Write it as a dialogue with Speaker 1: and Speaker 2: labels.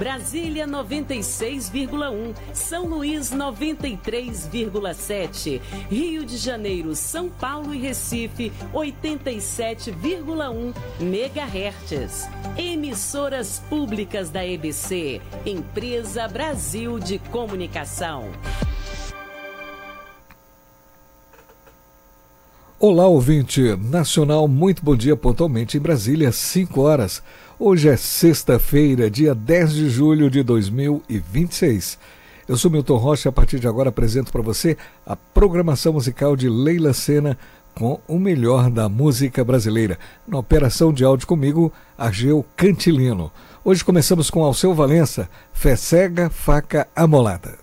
Speaker 1: Brasília 96,1, São Luís 93,7, Rio de Janeiro, São Paulo e Recife 87,1 MHz. Emissoras públicas da EBC, Empresa Brasil de Comunicação.
Speaker 2: Olá, ouvinte nacional, muito bom dia, pontualmente em Brasília, 5 horas. Hoje é sexta-feira, dia 10 de julho de 2026. Eu sou Milton Rocha e a partir de agora apresento para você a programação musical de Leila Sena com o melhor da música brasileira. Na operação de áudio comigo, Ageu Cantilino. Hoje começamos com Alceu Valença, Fé Cega, Faca Amolada.